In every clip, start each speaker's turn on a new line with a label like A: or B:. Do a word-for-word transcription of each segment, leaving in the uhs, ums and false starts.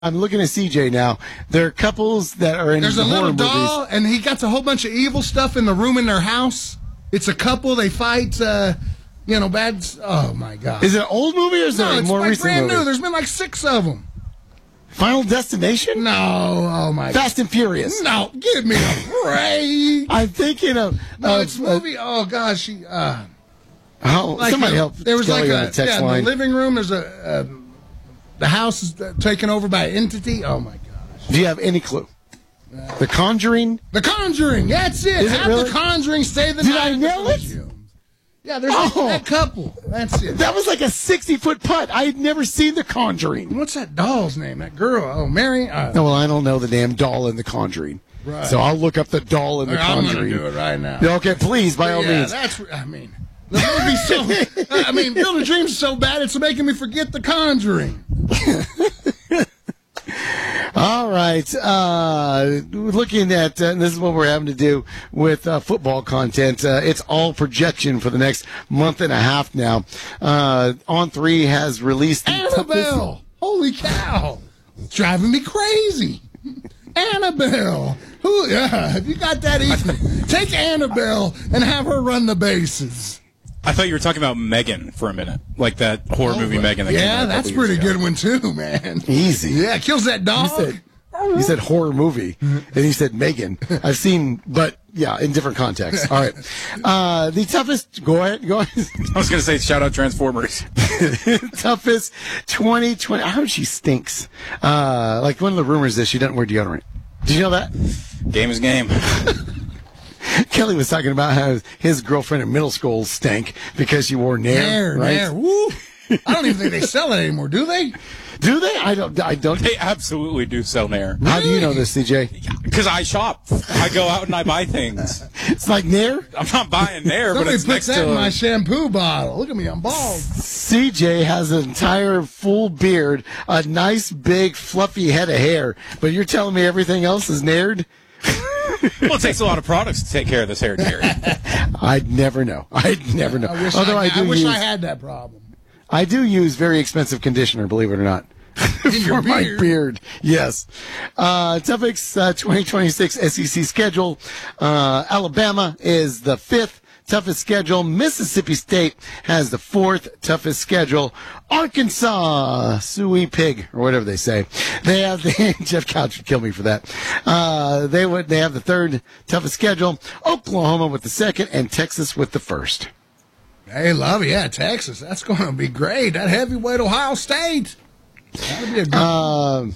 A: I'm looking at C J now. There are couples that are in
B: There's a
A: horror
B: little doll,
A: movies.
B: and he got a whole bunch of evil stuff in the room in their house. It's a couple. They fight, uh, you know, bad. Oh, my God.
A: Is it an old movie or is
B: no,
A: it a
B: it's
A: more
B: like
A: recent
B: brand
A: movie?
B: new. There's been like six of them.
A: Final Destination?
B: No. Oh, my
A: Fast and Furious.
B: God. No. Give me a break.
A: I'm thinking of.
B: No,
A: of,
B: it's movie. Oh, gosh. She, uh,
A: oh,
B: like
A: somebody
B: a,
A: help.
B: There was
A: Kelly
B: like
A: on
B: a.
A: the text
B: Yeah,
A: line.
B: in the living room, there's a. Uh, the house is taken over by an entity. Oh, my gosh.
A: Do you have any clue? Uh, the Conjuring?
B: The Conjuring. That's it.
A: Is it
B: Have
A: really?
B: The Conjuring stay the
A: Did
B: night.
A: I nail it?
B: Yeah, there's
A: Oh.
B: that couple. That's it.
A: That was like a sixty-foot putt. I had never seen The Conjuring.
B: What's that doll's name? That girl? Oh, Mary? Uh,
A: No, well, I don't know the damn doll in The Conjuring.
B: Right.
A: So I'll look up the doll in The
B: I'm
A: Conjuring.
B: going to do it right now.
A: Okay, please, by all
B: yeah,
A: means.
B: that's, I mean, the movie's so, I mean, Field of Dreams is so bad, it's making me forget The Conjuring.
A: All right. Uh, looking at, uh, and this is what we're having to do with uh, football content. Uh, it's all projection for the next month and a half now. Uh, On three has released the
B: Annabelle! Holy cow! It's driving me crazy. Annabelle! Who, yeah, have you got that easy? Take Annabelle and have her run the bases.
C: I thought you were talking about Megan for a minute, like that horror
B: Oh,
C: movie Megan. That came
B: yeah,
C: out a
B: that's a
C: couple
B: pretty
C: years
B: good
C: ago.
B: one too, man.
A: Easy.
B: Yeah, kills that dog.
A: You said, you said horror movie, and you said Megan. I've seen, but yeah, in different contexts. All right. Uh, the toughest, go ahead, go ahead.
C: I was going to say, shout out Transformers.
A: toughest twenty twenty. I heard she stinks. Uh, like one of the rumors is she doesn't wear deodorant. Did you know that?
C: Game is game.
A: Kelly was talking about how his girlfriend in middle school stank because she wore Nair,
B: Nair,
A: right?
B: Nair. Woo. I don't even think they sell it anymore, do they?
A: Do they? I don't. I don't.
C: They absolutely do sell Nair.
A: How do you know this, C J?
C: Because I shop. I go out and I buy things.
A: It's like Nair.
C: I'm not buying Nair, but
B: Somebody
C: it's
B: puts
C: next
B: that
C: to
B: in my
C: a,
B: shampoo bottle. Look at me, I'm bald.
A: C J has an entire full beard, a nice big fluffy head of hair, but you're telling me everything else is Naired?
C: Well, it takes a lot of products to take care of this hair, Gary.
A: I'd never know. I'd never know.
B: I wish,
A: Although
B: I,
A: I, do
B: I, wish
A: use,
B: I had that problem.
A: I do use very expensive conditioner, believe it or not.
B: In
A: For
B: your
A: my
B: beard?
A: beard, yes. Uh, Toughest uh, twenty twenty-six S E C schedule. Uh, Alabama is the fifth toughest schedule. Mississippi State has the fourth toughest schedule. Arkansas, Suey Pig, or whatever they say. They have the Jeff Couch would kill me for that. Uh, they would. They have the third toughest schedule. Oklahoma with the second, and Texas with the first.
B: Hey, love it. Yeah, Texas. That's going to be great. That heavyweight Ohio State. That'll be a good
A: Um,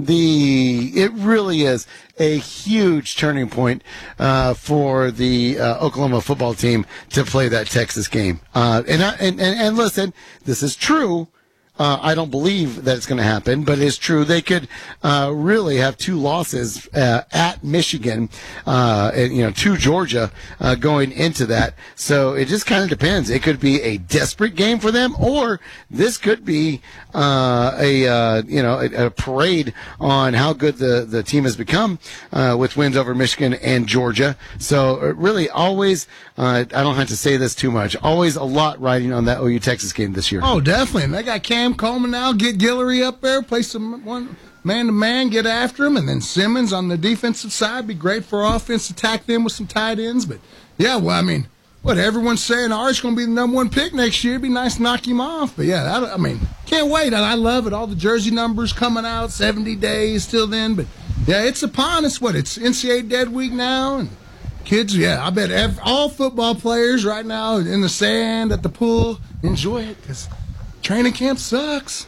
A: the it really is a huge turning point uh, for the uh, Oklahoma football team to play that Texas game. Uh, and, I, and and and listen, this is true. Uh, I don't believe that it's going to happen, but it's true. They could uh, really have two losses uh, at Michigan, uh, and, you know, to Georgia uh, going into that. So it just kind of depends. It could be a desperate game for them, or this could be uh, a uh, you know a, a parade on how good the, the team has become uh, with wins over Michigan and Georgia. So uh, really, always uh, I don't have to say this too much. Always a lot riding on that O U Texas game this year.
B: Oh, definitely. And they got Cam Coleman now. Get Guillory up there, play some one man to man, get after him, and then Simmons on the defensive side be great for offense. Attack them with some tight ends. But yeah, well, I mean, what everyone's saying, Arch's going to be the number one pick next year. It'd be nice to knock him off. But yeah, that, I mean, can't wait. I love it. All the jersey numbers coming out, seventy days till then. But yeah, it's upon us. What it's N C double A dead week now, and kids, yeah, I bet every, all football players right now in the sand at the pool enjoy it because training camp sucks.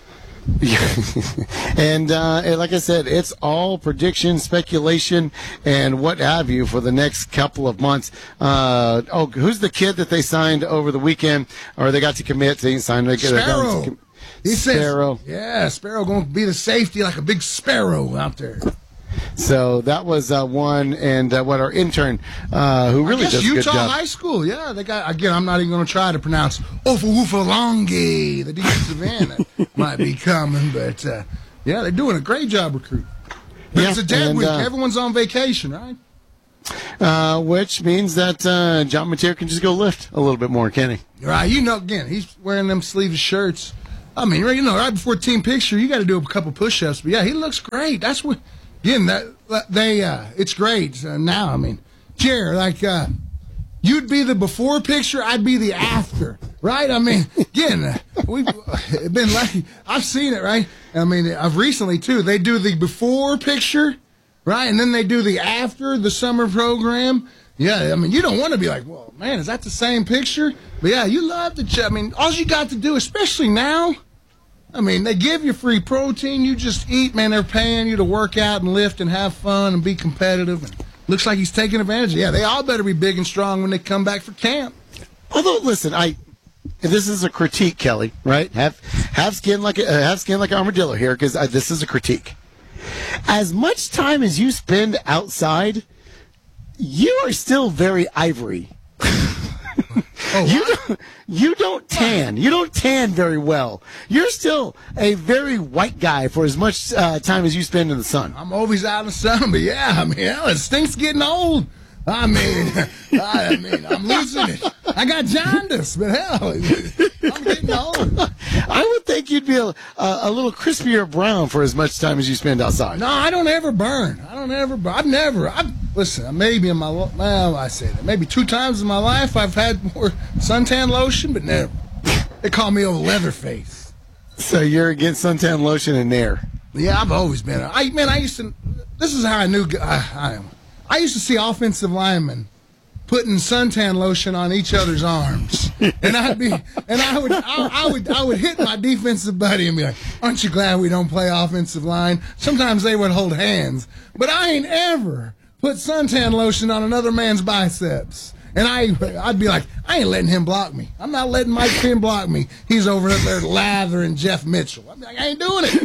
A: and, uh, and like I said, it's all prediction, speculation, and what have you for the next couple of months. Uh, oh, who's the kid that they signed over the weekend, or they got to commit? They signed. They got
B: Sparrow.
A: to com-
B: He
A: Sparrow.
B: says, yeah, Sparrow going to be the safety like a big sparrow out there.
A: So that was uh, one, and uh, what our intern, uh, who really
B: I guess
A: does a
B: Utah
A: good job.
B: High School, yeah, they got again. I'm not even going to try to pronounce Ofawufalongi, the defensive end that might be coming, but uh, yeah, they're doing a great job recruiting. But
A: Yeah,
B: it's a dead
A: and,
B: week.
A: uh,
B: Everyone's on vacation, right?
A: Uh, which means that uh, John Mateer can just go lift a little bit more, can he?
B: Right, you know, again, he's wearing them sleeveless shirts. I mean, you know, right before team picture, you got to do a couple push-ups. But yeah, he looks great. That's what. Again, that they uh, it's great uh, now. I mean, Jer, like uh, you'd be the before picture, I'd be the after, right? I mean, again, uh, we've been lucky. I've seen it, right? I mean, I've recently too. They do the before picture, right, and then they do the after the summer program. Yeah, I mean, you don't want to be like, well, man, is that the same picture? But yeah, you love to. Ch- I mean, all you got to do, especially now. I mean, they give you free protein. You just eat, man. They're paying you to work out and lift and have fun and be competitive. And looks like he's taking advantage. Yeah, they all better be big and strong when they come back for camp.
A: Although, listen, I this is a critique, Kelly. Right? Have have skin like a, uh, have skin like an armadillo here, because this is a critique. As much time as you spend outside, you are still very ivory.
B: Oh,
A: you don't, you don't tan. You don't tan very well. You're still a very white guy for as much uh, time as you spend in the sun.
B: I'm always out in the sun, but yeah, I mean, hell, it stinks getting old. I mean, I, I mean, I'm losing it. I got jaundice, but hell, I'm getting old.
A: I would think you'd be a, a, a little crispier brown for as much time as you spend outside.
B: No, I don't ever burn. I don't ever burn. I've never. I've, listen, maybe in my, well, I say that. Maybe two times in my life I've had more suntan lotion, but never. They call me old Leatherface.
A: So you're against suntan lotion and Nair.
B: Yeah, I've always been. I Man, I used to, this is how I knew, I, I am. I used to see offensive linemen putting suntan lotion on each other's arms, and I'd be, and I would, I, I would, I would hit my defensive buddy and be like, "Aren't you glad we don't play offensive line?" Sometimes they would hold hands, but I ain't ever put suntan lotion on another man's biceps. And I, I'd be like, I ain't letting him block me. I'm not letting Mike Penn block me. He's over there lathering Jeff Mitchell. I'm like, I ain't doing it.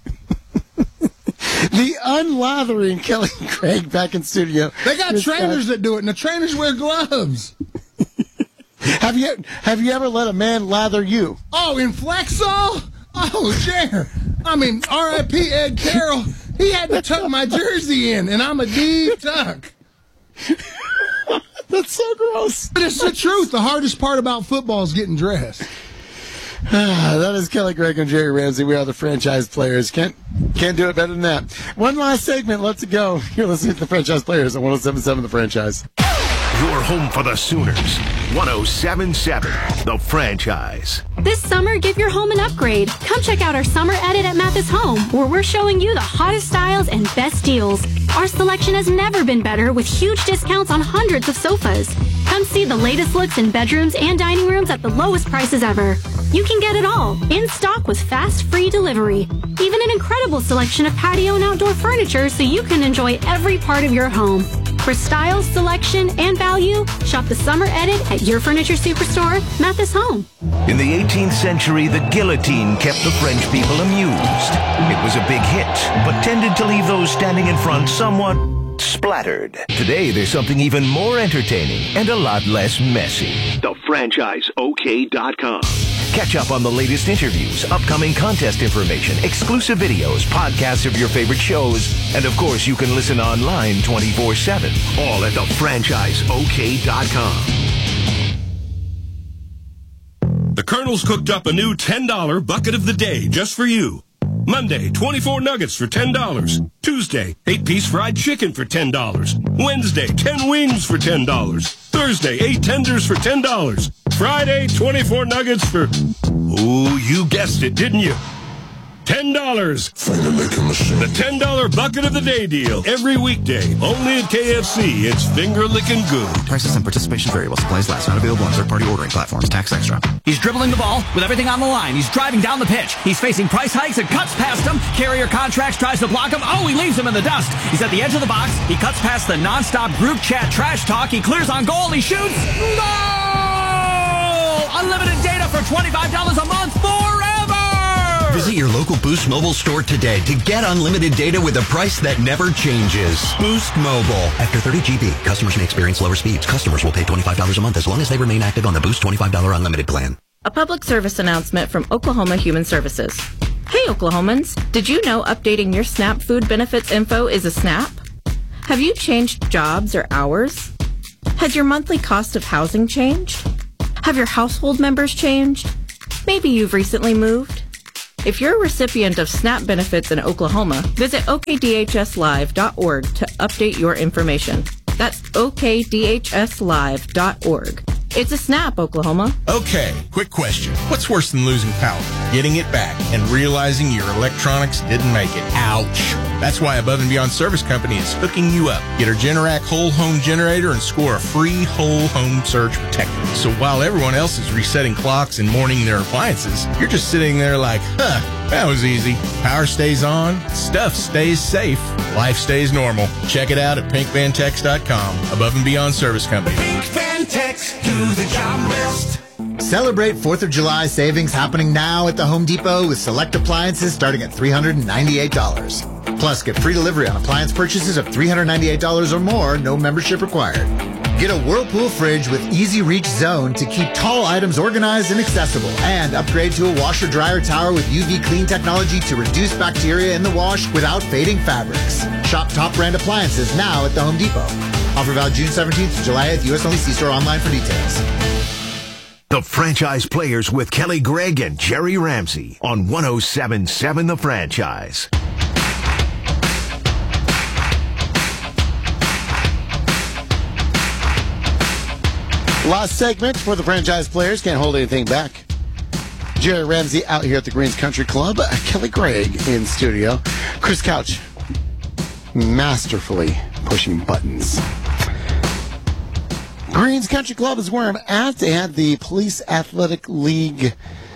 A: The unlathering Kelly Craig back in studio.
B: They got trainers that do it, and the trainers wear gloves.
A: Have you have you ever let a man lather you?
B: Oh, in Flexall? Oh, Jer. I mean, R I P Ed Carroll. He had to tuck my jersey in, and I'm a deep tuck.
A: That's so gross.
B: But it's the truth. The hardest part about football is getting dressed.
A: That is Kelly Craig and Jerry Ramsey. We are the franchise players. Can't can't do it better than that. One last segment. Let's go. You're listening to the franchise players on one oh seven point seven The Franchise.
D: Your home for the Sooners. one oh seven point seven The Franchise.
E: This summer, give your home an upgrade. Come check out our summer edit at Mathis Home, where we're showing you the hottest styles and best deals. Our selection has never been better, with huge discounts on hundreds of sofas. Come see the latest looks in bedrooms and dining rooms at the lowest prices ever. You can get it all, in stock with fast, free delivery. Even an incredible selection of patio and outdoor furniture so you can enjoy every part of your home. For style, selection, and value, shop the summer edit at your furniture superstore, Mathis Home.
D: In the eighteenth century, the guillotine kept the French people amused. It was a big hit, but tended to leave those standing in front somewhat splattered. Today, there's something even more entertaining and a lot less messy. the franchise O K dot com. Catch up on the latest interviews, upcoming contest information, exclusive videos, podcasts of your favorite shows, and of course, you can listen online twenty-four seven. All at the franchise O K dot com.
F: The Colonel's cooked up a new ten dollar bucket of the day just for you. Monday, twenty-four nuggets for ten dollars. Tuesday, eight piece fried chicken for ten dollars. Wednesday, ten wings for ten dollars. Thursday, eight tenders for ten dollars. Friday, twenty-four nuggets for... Oh, you guessed it, didn't you? ten dollars.
G: Finger licking machine.
F: The ten dollar bucket of the day deal. Every weekday. Only at K F C. It's finger licking good.
H: Prices and participation variable. Supplies last. Not available on third-party ordering platforms. Tax extra.
I: He's dribbling the ball with everything on the line. He's driving down the pitch. He's facing price hikes and cuts past him. Carrier Contracts tries to block him. Oh, he leaves him in the dust. He's at the edge of the box. He cuts past the nonstop group chat trash talk. He clears on goal. He shoots. Goal! Unlimited data for twenty-five dollars a month forever!
J: Visit your local Boost Mobile store today to get unlimited data with a price that never changes. Boost Mobile. After thirty gigabytes, customers may experience slower speeds. Customers will pay twenty-five dollars a month as long as they remain active on the Boost twenty-five dollars unlimited plan.
K: A public service announcement from Oklahoma Human Services. Hey, Oklahomans, did you know updating your SNAP food benefits info is a snap? Have you changed jobs or hours? Has your monthly cost of housing changed? Have your household members changed? Maybe you've recently moved. If you're a recipient of SNAP benefits in Oklahoma, visit O K D H S live dot org to update your information. That's O K D H S live dot org. It's a SNAP, Oklahoma.
G: Okay, quick question. What's worse than losing power? Getting it back and realizing your electronics didn't make it. Ouch. That's why Above and Beyond Service Company is hooking you up. Get our Generac whole home generator and score a free whole home surge protector. So while everyone else is resetting clocks and mourning their appliances, you're just sitting there like, huh, that was easy. Power stays on, stuff stays safe, life stays normal. Check it out at pink van tex dot com. Above and Beyond Service Company.
L: Pink Van Tex, do the job best.
M: Celebrate fourth of July savings happening now at the Home Depot with select appliances starting at three hundred ninety-eight dollars. Plus, get free delivery on appliance purchases of three hundred ninety-eight dollars or more, no membership required. Get a Whirlpool fridge with Easy Reach Zone to keep tall items organized and accessible. And upgrade to a washer-dryer tower with U V clean technology to reduce bacteria in the wash without fading fabrics. Shop top brand appliances now at the Home Depot. Offer valid June seventeenth to July eighth. U S only. See store online for details.
D: The Franchise Players with Kelly Gregg and Jerry Ramsey on one oh seven point seven The Franchise.
A: Last segment for the Franchise Players. Can't hold anything back. Jerry Ramsey out here at the Greens Country Club. Kelly Gregg in studio. Chris Couch masterfully pushing buttons. Greens Country Club is where I'm at. They had the Police Athletic League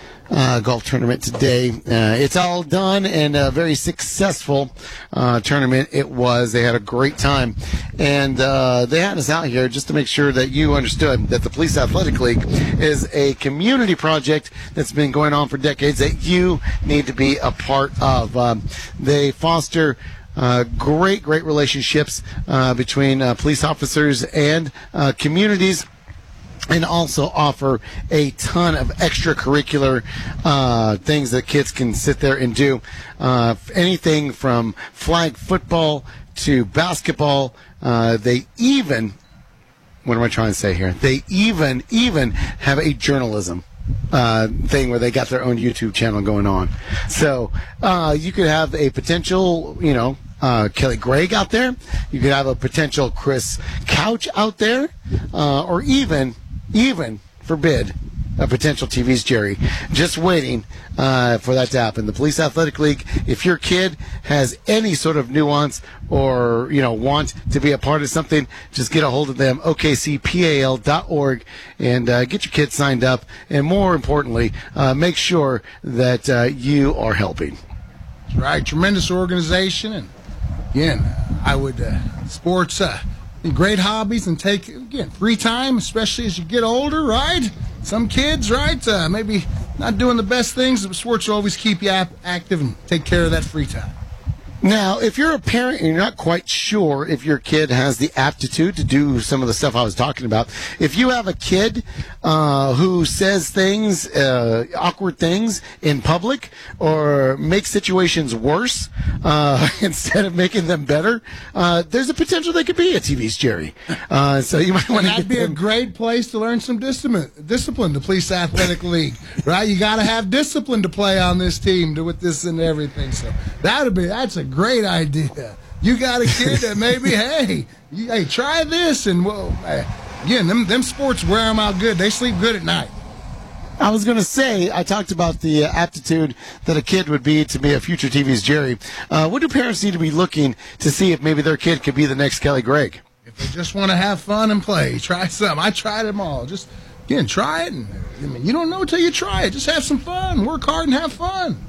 A: uh, golf tournament today. Uh, it's all done and a very successful uh, tournament it was. They had a great time. And uh, they had us out here just to make sure that you understood that the Police Athletic League is a community project that's been going on for decades that you need to be a part of. Um, they foster Uh, great, great relationships uh, between uh, police officers and uh, communities, and also offer a ton of extracurricular uh, things that kids can sit there and do. Uh, anything from flag football to basketball. Uh, they even, what am I trying to say here? They even, even have a journalism Uh, thing where they got their own YouTube channel going on. So uh, you could have a potential, you know, uh, Kelly Gregg out there. You could have a potential Chris Couch out there, uh, or even, even forbid, a potential T V's Jerry. Just waiting uh, for that to happen. The Police Athletic League, if your kid has any sort of nuance or, you know, want to be a part of something, just get a hold of them, O K C P A L dot org, and uh, get your kids signed up. And more importantly, uh, make sure that uh, you are helping.
B: That's right. Tremendous organization. And again, I would, uh, sports, uh, great hobbies, and take, again, free time, especially as you get older, right? Some kids, right, uh, maybe not doing the best things, but sports will always keep you ap- active and take care of that free time.
A: Now, if you're a parent and you're not quite sure if your kid has the aptitude to do some of the stuff I was talking about, if you have a kid uh, who says things, uh, awkward things in public, or makes situations worse uh, instead of making them better, uh, there's a potential they could be a T V's Jerry. Uh, so you might want to.
B: That'd
A: get
B: be
A: them.
B: a great place to learn some discipline. Discipline, the Police Athletic League, right? You got to have discipline to play on this team, to with this and everything. So that'd be that's a great idea. You got a kid that maybe, hey, you, hey, try this, and well, hey, again, them them sports wear them out good. They sleep good at night.
A: I was going to say, I talked about the uh, aptitude that a kid would be to be a future T V's Jerry. Uh, what do parents need to be looking to see if maybe their kid could be the next Kelly Gregg?
B: If they just want to have fun and play, try something. I tried them all. Just, again, try it. And, I mean, you don't know until you try it. Just have some fun. Work hard and have fun.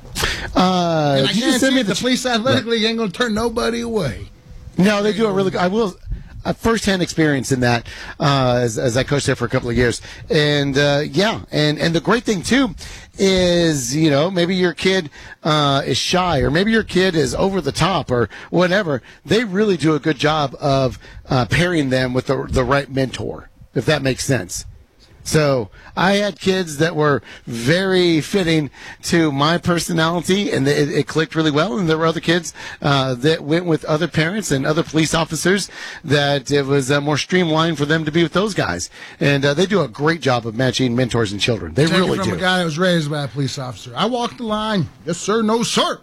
A: Uh,
B: and I
A: did you send me
B: the,
A: the
B: Police Athletic League ain't going to turn nobody away.
A: No, they do a really good. I will. A first-hand experience in that uh, as, as I coached there for a couple of years, and uh, yeah, and and the great thing too is, you know, maybe your kid uh, is shy, or maybe your kid is over the top, or whatever. They really do a good job of uh, pairing them with the the right mentor, if that makes sense. So I had kids that were very fitting to my personality, and it, it clicked really well. And there were other kids uh, that went with other parents and other police officers that it was uh, more streamlined for them to be with those guys. And uh, they do a great job of matching mentors and children. They
B: Take
A: really
B: it from
A: do.
B: a guy that was raised by a police officer. I walked the line. Yes, sir. No, sir.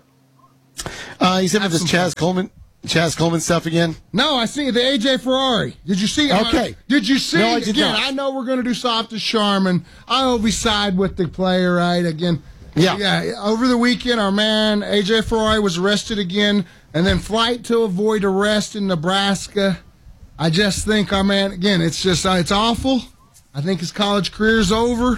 A: Uh, you said with this Chaz Coleman. Chaz Coleman stuff again?
B: No, I see the A J Ferrari. Did you see?
A: Okay.
B: Did you see?
A: No, I did
B: again,
A: not.
B: I know we're going to do soft as Charmin. I always side with the player, right? Again.
A: Yeah.
B: Yeah. Over the weekend, our man A J Ferrari was arrested again, and then flight to avoid arrest in Nebraska. I just think our man again. It's just uh, it's awful. I think his college career's over.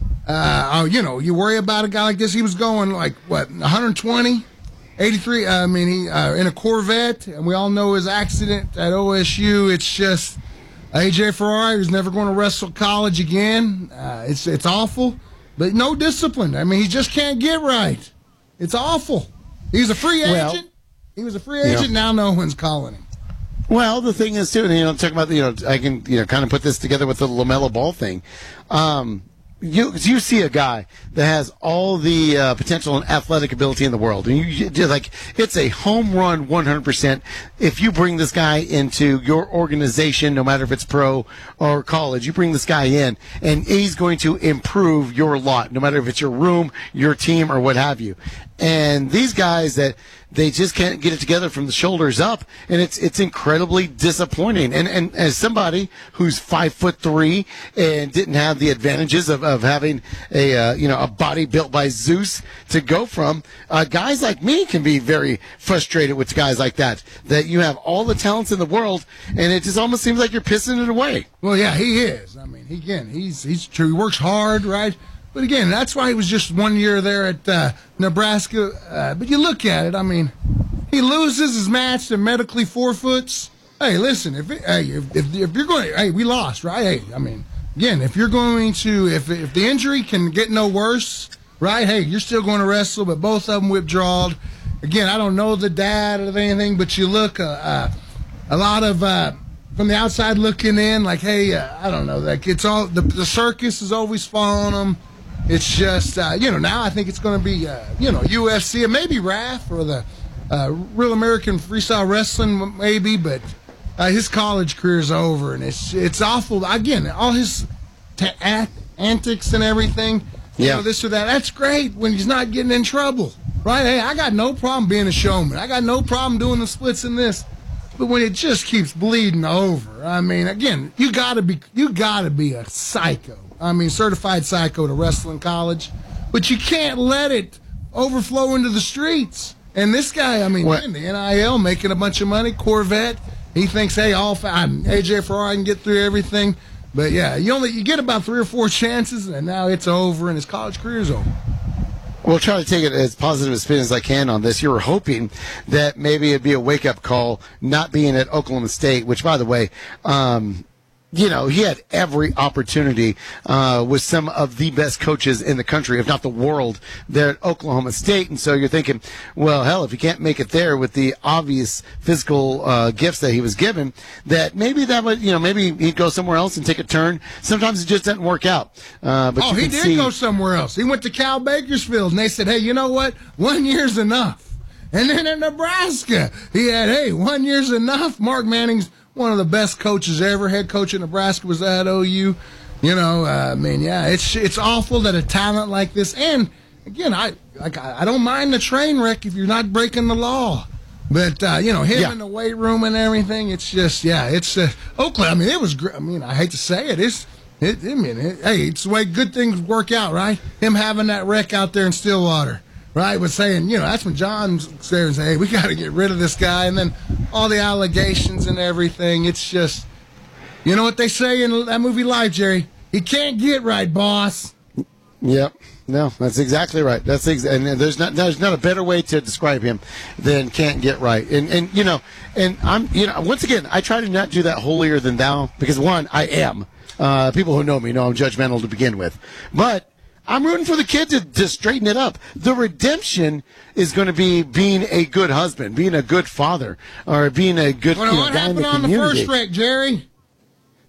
B: Uh, oh, you know, you worry about a guy like this. He was going like what, one hundred twenty. eighty-three, I mean, he uh, in a Corvette, and we all know his accident at O S U. It's just A J Ferrari is never going to wrestle college again. Uh, it's it's awful, but no discipline. I mean, he just can't get right. It's awful. He's a free agent.
A: Well,
B: he was a free agent.
A: yeah.
B: Now no one's calling him.
A: Well, the thing is, too, and, you know, talking about, you know, I can, you know, kind of put this together with the LaMelo Ball thing. Um, You you see a guy that has all the uh, potential and athletic ability in the world, and you, you just like it's a home run one hundred percent. If you bring this guy into your organization, no matter if it's pro or college, you bring this guy in, and he's going to improve your lot, no matter if it's your room, your team, or what have you. And these guys that they just can't get it together from the shoulders up, and it's it's incredibly disappointing. And and as somebody who's five foot three and didn't have the advantages of, of having a uh, you know a body built by Zeus to go from, uh, guys like me can be very frustrated with guys like that. That you have all the talents in the world, and it just almost seems like you're pissing it away.
B: Well, yeah, he is. I mean, he, again, he's he's true. He works hard, right? But again, that's why he was just one year there at uh, Nebraska. Uh, but you look at it, I mean, he loses his match to medically forfeits. Hey, listen, if it, hey, if, if if you're going, hey, we lost, right? Hey, I mean, again, if you're going to, if if the injury can get no worse, right? Hey, you're still going to wrestle, but both of them withdrawed. Again, I don't know the dad or anything, but you look, uh, uh, a lot of. Uh, From the outside looking in, like, hey, uh, I don't know, like it's all the, the circus is always following them. It's just, uh, you know, now I think it's going to be, uh, you know, U F C and maybe R A F or the uh, Real American Freestyle Wrestling, maybe, but uh, his college career is over, and it's it's awful. Again, all his ta- at- antics and everything, you
A: yeah.
B: know, this or that, that's great when he's not getting in trouble, right? Hey, I got no problem being a showman. I got no problem doing the splits in this. But when it just keeps bleeding over, I mean, again, you gotta be you gotta be a psycho. I mean, certified psycho to wrestle in college, but you can't let it overflow into the streets. And this guy, I mean, man, the N I L making a bunch of money, Corvette. He thinks, hey, all fine. A J Ferrari can get through everything. But yeah, you only you get about three or four chances, and now it's over, and his college career is over.
A: We'll try to take it as positive a spin as I can on this. You were hoping that maybe it'd be a wake-up call not being at Oklahoma State, which, by the way, um, you know, he had every opportunity uh, with some of the best coaches in the country, if not the world, there at Oklahoma State. And so you're thinking, well, hell, if you can't make it there with the obvious physical uh, gifts that he was given, that maybe that would, you know, maybe he'd go somewhere else and take a turn. Sometimes it just doesn't work out. Uh, but
B: oh,
A: you
B: he
A: can
B: did
A: see-
B: go somewhere else. He went to Cal Bakersfield, and they said, hey, you know what? One year's enough. And then in Nebraska, he had, hey, one year's enough. Mark Manning's one of the best coaches ever. Head coach at Nebraska was at O U. You know, uh, I mean, yeah, it's it's awful that a talent like this. And again, I like I don't mind the train wreck if you're not breaking the law. But uh, you know, him
A: Yeah.
B: in the weight room and everything. It's just, yeah, it's uh, Oakland. I mean, it was. Gr- I mean, I hate to say it, it's. It, I mean, it, hey, it's the way good things work out, right? Him having that wreck out there in Stillwater. Right, was saying, you know, that's when John's there and say, hey, we got to get rid of this guy. And then all the allegations and everything. It's just, you know what they say in that movie Life, Jerry? He can't get right, boss.
A: Yep. No, that's exactly right. That's ex- and there's not there's not a better way to describe him than can't get right. And and you know, and I'm you know once again I try to not do that holier than thou because one I am. Uh, people who know me know I'm judgmental to begin with, but I'm rooting for the kid to, to straighten it up. The redemption is going to be being a good husband, being a good father, or being a good
B: Well,
A: you know,
B: what
A: guy in
B: happened
A: the
B: on the
A: community.
B: first wreck, Jerry?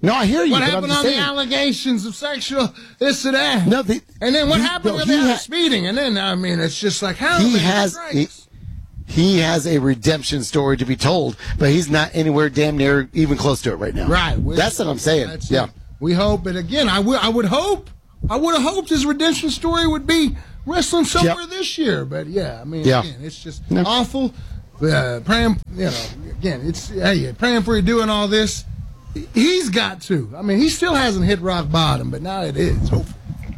A: No, I hear you.
B: What
A: but
B: happened
A: I'm just
B: on
A: saying.
B: the allegations of sexual this and that?
A: No, the,
B: and then what
A: the,
B: happened
A: no,
B: with
A: he
B: the
A: ha-
B: speeding? And then I mean, it's just like how
A: he has he, he has a redemption story to be told, but he's not anywhere damn near even close to it right now.
B: Right.
A: That's what I'm saying.
B: That's
A: yeah.
B: it. We hope, but again, I would I would hope I would have hoped his redemption story would be wrestling somewhere
A: Yep.
B: this year. But yeah, I mean,
A: Yeah.
B: again, it's just
A: No.
B: awful. Uh, praying, you know, again, it's hey, praying for you doing all this. He's got to. I mean, he still hasn't hit rock bottom, but now it is. Hopefully.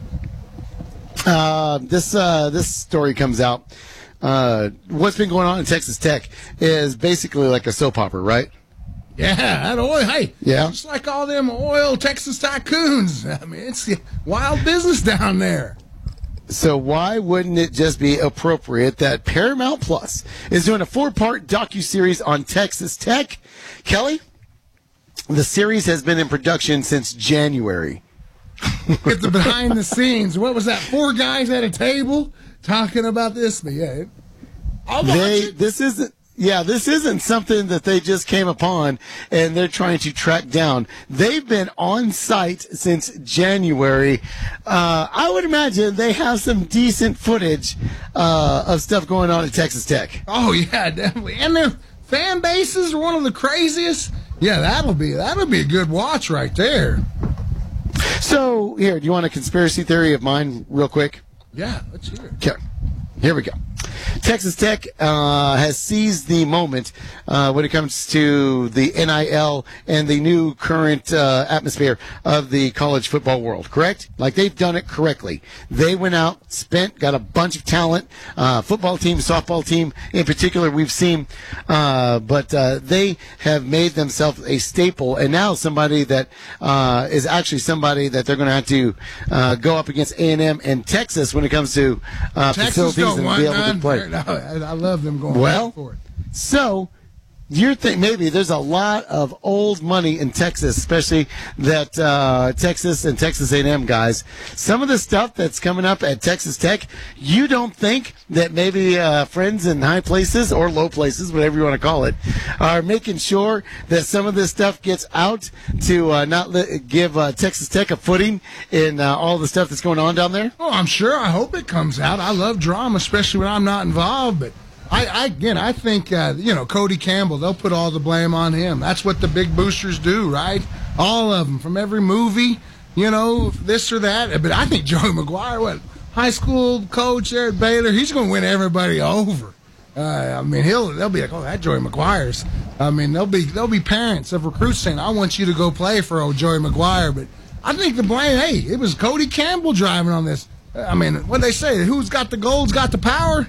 A: Uh, this uh, this story comes out. Uh, what's been going on in Texas Tech is basically like a soap opera, right?
B: Yeah, that oil. Hey,
A: Yeah.
B: just like all them oil Texas tycoons. I mean, it's wild business down there.
A: So why wouldn't it just be appropriate that Paramount Plus is doing a four-part docuseries on Texas Tech? Kelly, the series has been in production since January.
B: Get the behind the scenes. What was that? Four guys at a table talking about this. But yeah, it, I'll watch
A: They
B: it.
A: this isn't yeah, this isn't something that they just came upon and they're trying to track down. They've been on site since January. Uh, I would imagine they have some decent footage uh, of stuff going on at Texas Tech.
B: Oh yeah, definitely. And their fan bases are one of the craziest. Yeah, that'll be that'll be a good watch right there.
A: So here, do you want a conspiracy theory of mine, real quick?
B: Yeah, let's hear it.
A: Okay, here we go. Texas Tech uh, has seized the moment uh, when it comes to the N I L and the new current uh, atmosphere of the college football world, correct? Like, they've done it correctly. They went out, spent, got a bunch of talent, uh, football team, softball team in particular we've seen, uh, but uh, they have made themselves a staple, and now somebody that uh, is actually somebody that they're going to have to uh, go up against A and M and Texas when it comes to uh,
B: Texas
A: facilities
B: don't
A: and
B: want
A: be able
B: none.
A: to play.
B: I, I love them going
A: Well,
B: for it.
A: So you're think maybe there's a lot of old money in Texas, especially that uh, Texas and Texas A and M guys. Some of the stuff that's coming up at Texas Tech, you don't think that maybe uh, friends in high places or low places, whatever you want to call it, are making sure that some of this stuff gets out to uh, not let, give uh, Texas Tech a footing in uh, all the stuff that's going on down there?
B: Oh, I'm sure. I hope it comes out. I love drama, especially when I'm not involved. But I, I again, I think uh, you know Cody Campbell. They'll put all the blame on him. That's what the big boosters do, right? All of them from every movie, you know, this or that. But I think Joey McGuire, what high school coach there at Baylor, he's going to win everybody over. Uh, I mean, he'll they'll be like, oh, that Joey McGuire's. I mean, there'll be there'll be parents of recruits saying, I want you to go play for old Joey McGuire. But I think the blame, hey, it was Cody Campbell driving on this. I mean, what they say, who's got the gold's got the power.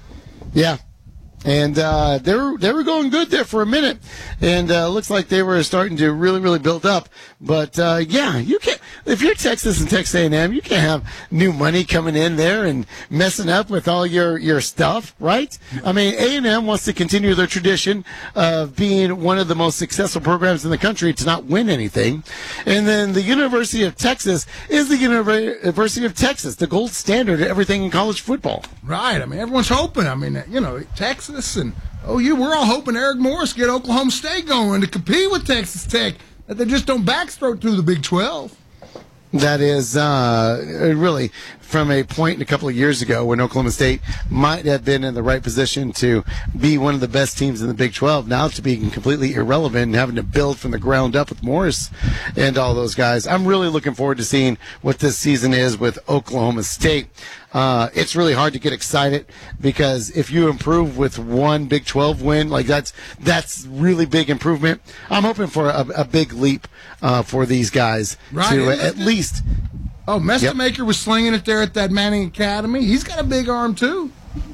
A: Yeah. And uh, they were they were going good there for a minute, and uh, looks like they were starting to really really build up. But uh, yeah, you can't if you're Texas and Texas A and M, you can't have new money coming in there and messing up with all your, your stuff, right? I mean, A and M wants to continue their tradition of being one of the most successful programs in the country to not win anything, and then the University of Texas is the University of Texas, the gold standard of everything in college football.
B: Right. I mean, everyone's hoping. I mean, you know, Texas. And oh, you we're all hoping Eric Morris get Oklahoma State going to compete with Texas Tech, that they just don't backstroke through the Big twelve.
A: That is uh, really from a point a couple of years ago when Oklahoma State might have been in the right position to be one of the best teams in the Big twelve, now to being completely irrelevant and having to build from the ground up with Morris and all those guys. I'm really looking forward to seeing what this season is with Oklahoma State. Uh, it's really hard to get excited because if you improve with one Big twelve win, like that's that's really big improvement. I'm hoping for a, a big leap uh, for these guys
B: Right,
A: to
B: isn't
A: at
B: it?
A: least.
B: Oh, Mestamaker was slinging it there at that Manning Academy. He's got a big arm, too.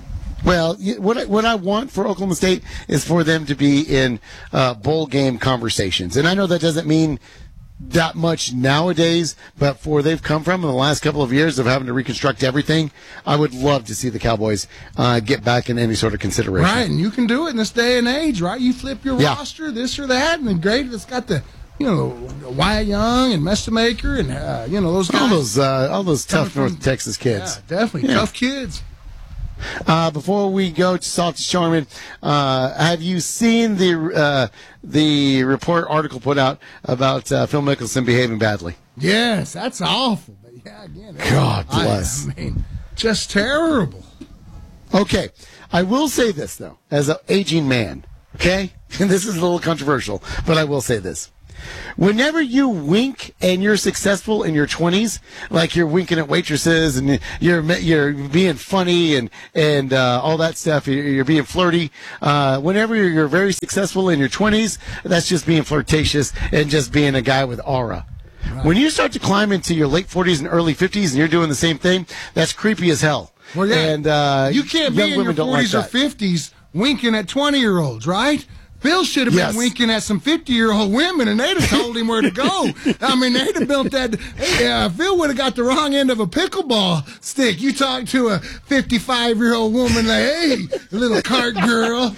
A: Well, y- what I, what I want for Oklahoma State is for them to be in uh, bowl game conversations, and I know that doesn't mean that much nowadays, but for they've come from in the last couple of years of having to reconstruct everything, I would love to see the Cowboys uh, get back in any sort of consideration.
B: Right, and you can do it in this day and age, right? You flip your
A: Yeah.
B: roster, this or that, and the great, it's got the, you know, Wyatt Young and Mestamaker and, uh, you know, those guys.
A: All those, uh, all those tough
B: Coming from-
A: North Texas kids.
B: Yeah, definitely.
A: Yeah.
B: Tough kids.
A: Uh, before we go to Salty Charmin, uh, have you seen the uh, the report article put out about uh, Phil Mickelson behaving badly?
B: Yes, that's awful. But yeah, again,
A: God bless.
B: I, I mean, just terrible.
A: Okay, I will say this though, as an aging man. Okay, and this is a little controversial, but I will say this. Whenever you wink and you're successful in your twenties, like you're winking at waitresses and you're you're being funny and and uh, all that stuff, you're, you're being flirty. Uh, whenever you're, you're very successful in your twenties, that's just being flirtatious and just being a guy with aura. Right. When you start to climb into your late forties and early fifties and you're doing the same thing, that's creepy as hell.
B: Well, yeah,
A: and uh,
B: you can't be in your forties
A: like
B: or fifties winking at twenty-year-olds, right? Phil should have been
A: yes.
B: winking at some fifty-year-old women, and they'd have told him where to go. I mean, they'd have built that. Hey, uh, Phil would have got the wrong end of a pickleball stick. You talk to a fifty-five-year-old woman like, hey, little cart girl.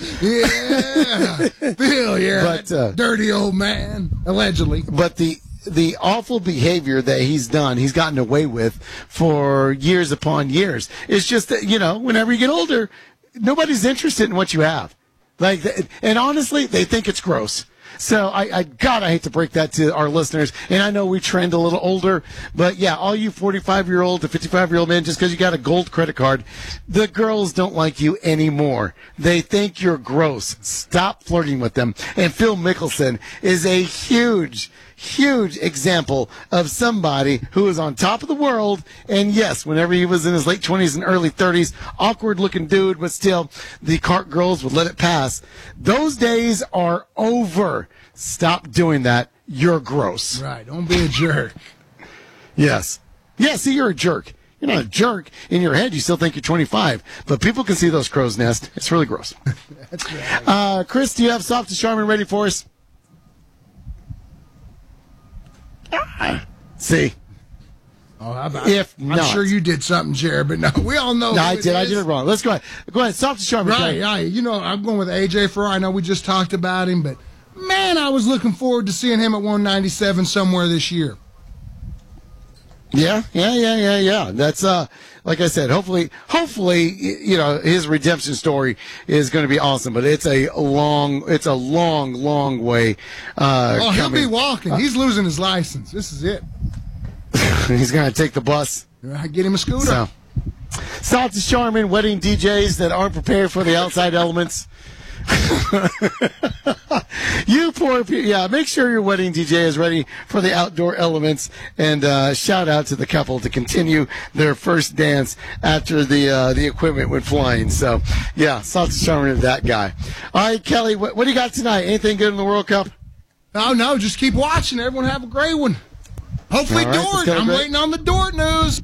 B: Yeah. Phil, yeah,
A: but, uh,
B: dirty old man, allegedly.
A: But the... the awful behavior that he's done, he's gotten away with for years upon years. It's just that, you know, whenever you get older, nobody's interested in what you have. Like, and honestly, they think it's gross. So I, I, God, I hate to break that to our listeners. And I know we trend a little older, but yeah, all you forty-five-year-old to fifty-five-year-old men, just because you got a gold credit card, the girls don't like you anymore. They think you're gross. Stop flirting with them. And Phil Mickelson is a huge, huge example of somebody who is on top of the world. And yes, whenever he was in his late twenties and early thirties, awkward looking dude, but still the cart girls would let it pass. Those days are over. Stop doing that. You're gross.
B: Right. Don't be a jerk.
A: Yes. Yeah, see, you're a jerk. You're not a jerk. In your head, you still think you're twenty-five. But people can see those crow's nests. It's really gross.
B: That's right.
A: Uh, Chris, do you have Soft and Charmin ready for us? See.
B: Oh, how about
A: if
B: I'm
A: not.
B: sure you did something, Jared, but no, we all know.
A: No, I
B: who
A: did.
B: it
A: I
B: is.
A: did it wrong. Let's go ahead. Go ahead. Soft and Charmin.
B: Right, right. You know, I'm going with A J Farrar. I know we just talked about him, but man, I was looking forward to seeing him at one ninety-seven somewhere this year.
A: Yeah, yeah, yeah, yeah, yeah. That's uh, like I said. Hopefully, hopefully, you know, his redemption story is going to be awesome. But it's a long, it's a long, long way. Uh,
B: oh, he'll
A: coming.
B: be walking. He's losing his license. This is it.
A: He's going to take the bus.
B: Get him a scooter.
A: So, Soft and Charmin, wedding D Js that aren't prepared for the outside elements. You poor people. Yeah, make sure your wedding D J is ready for the outdoor elements. And uh, shout out to the couple to continue their first dance after the uh, the equipment went flying. So, yeah, Soft and Charmin is that guy. All right, Kelly, what, what do you got tonight? Anything good in the World Cup?
B: Oh, no, just keep watching. Everyone have a great one. Hopefully,
A: All right,
B: Dort. I'm Gregg. waiting on the Dort news.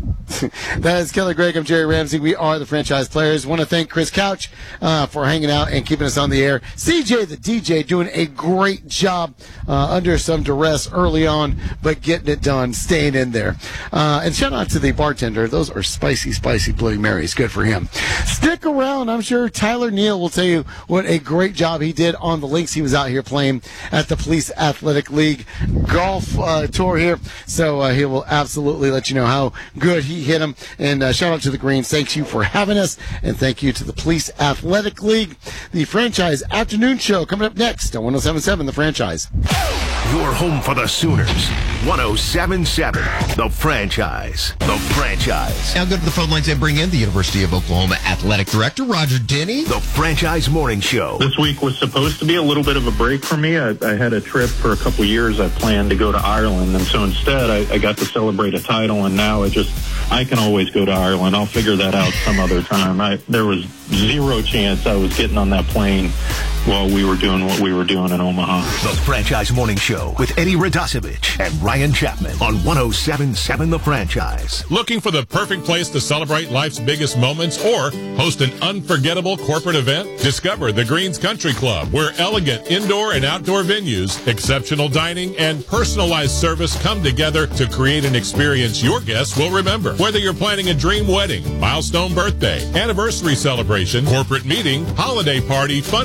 A: That is Kelly Gregg. I'm Jerry Ramsey. We are the Franchise Players. Want to thank Chris Couch uh, for hanging out and keeping us on the air. C J, the D J, doing a great job uh, under some duress early on, but getting it done, staying in there. Uh, and shout out to the bartender. Those are spicy, spicy Bloody Marys. Good for him. Stick around. I'm sure Tyler Neal will tell you what a great job he did on the links. He was out here playing at the Police Athletic League golf uh, tour here. So uh, he will absolutely let you know how good he hit him. And uh, shout out to the Greens. Thanks you for having us. And thank you to the Police Athletic League. The Franchise Afternoon Show coming up next on one oh seven point seven The Franchise.
D: Your home for the Sooners. one oh seven point seven The Franchise. The Franchise.
N: Now go to the phone lines and bring in the University of Oklahoma Athletic Director, Roger Denny.
D: The Franchise Morning Show.
O: This week was supposed to be a little bit of a break for me. I, I had a trip for a couple years. I planned to go to Ireland, and so instead I, I got to celebrate a title, and now I just, I can always go to Ireland. I'll figure that out some other time. I, there was zero chance I was getting on that plane while we were doing what we were doing in Omaha.
D: The Franchise Morning Show with Eddie Radosevich and Ryan Chapman on one oh seven point seven The Franchise.
P: Looking for the perfect place to celebrate life's biggest moments or host an unforgettable corporate event? Discover the Greens Country Club, where elegant indoor and outdoor venues, exceptional dining, and personalized service come together to create an experience your guests will remember. Whether you're planning a dream wedding, milestone birthday, anniversary celebration, corporate meeting, holiday party, fundraiser,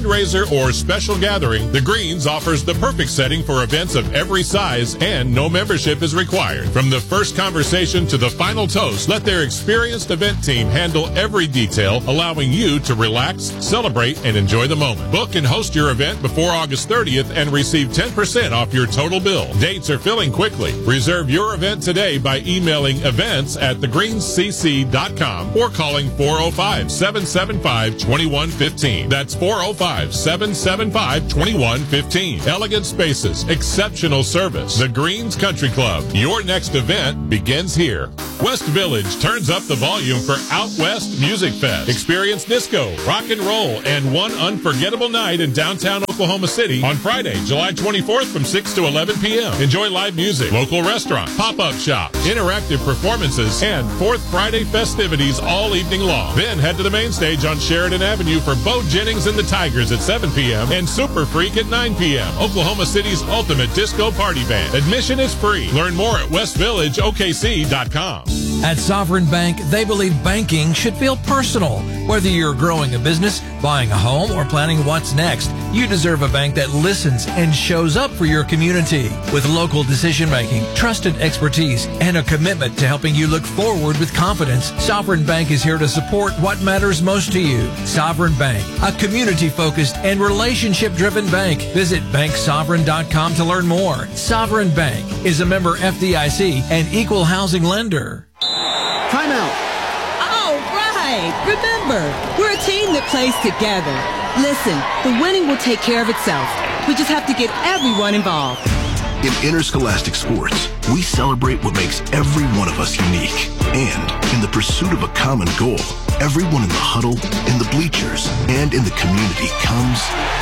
P: fundraiser, or special gathering, The Greens offers the perfect setting for events of every size, and no membership is required. From the first conversation to the final toast, let their experienced event team handle every detail, allowing you to relax, celebrate, and enjoy the moment. Book and host your event before August thirtieth and receive ten percent off your total bill. Dates are filling quickly. Reserve your event today by emailing events at the greens c c dot com or calling four oh five, seven seven five, two one one five. That's four oh five, seven seven five, two one one five. Elegant spaces, exceptional service. The Greens Country Club. Your next event begins here. West Village turns up the volume for Out West Music Fest. Experience disco, rock and roll, and one unforgettable night in downtown Oklahoma City on Friday, July twenty-fourth from six to eleven p.m. Enjoy live music, local restaurant, pop-up shop, interactive performances, and Fourth Friday festivities all evening long. Then head to the main stage on Sheridan Avenue for Bo Jennings and the Tigers at seven p.m. and Super Freak at nine p.m. Oklahoma City's ultimate disco party band. Admission is free. Learn more at west village o k c dot com.
Q: At Sovereign Bank, they believe banking should feel personal. Whether you're growing a business, buying a home, or planning what's next, you deserve a bank that listens and shows up for your community. With local decision-making, trusted expertise, and a commitment to helping you look forward with confidence, Sovereign Bank is here to support what matters most to you. Sovereign Bank, a community-focused and relationship-driven bank. Visit bank sovereign dot com to learn more. Sovereign Bank is a member F D I C and equal housing lender.
R: Timeout.
S: All right. Remember, we're a team that plays together. Listen, the winning will take care of itself. We just have to get everyone involved.
T: In interscholastic sports, we celebrate what makes every one of us unique. And in the pursuit of a common goal, everyone in the huddle, in the bleachers, and in the community comes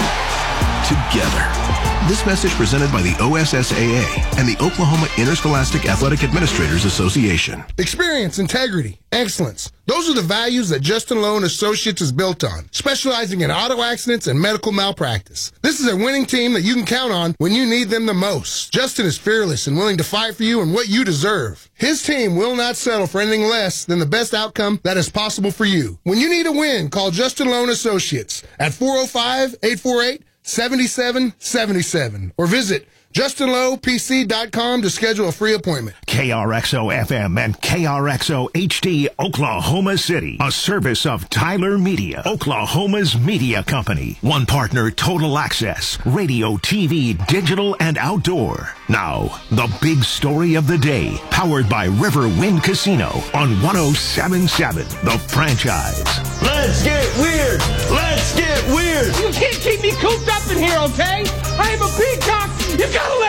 T: together. This message presented by the O S S A A and the Oklahoma Interscholastic Athletic Administrators Association.
B: Experience, integrity, excellence. Those are the values that Justin Lowe and Associates is built on, specializing in auto accidents and medical malpractice. This is a winning team that you can count on when you need them the most. Justin is fearless and willing to fight for you and what you deserve. His team will not settle for anything less than the best outcome that is possible for you. When you need a win, call Justin Lowe and Associates at four oh five, eight four eight, seven seven seven seven or visit justin lowe p c dot com to schedule a free appointment.
D: K R X O F M and K R X O H D Oklahoma City, a service of Tyler Media, Oklahoma's media company. One partner, Total Access, radio, T V, digital, and outdoor. Now, the big story of the day, powered by River Wind Casino on one oh seven point seven, The Franchise.
L: Let's get weird! Let's get weird!
U: You can't keep me cooped up in here, okay? I am a peacock! You gotta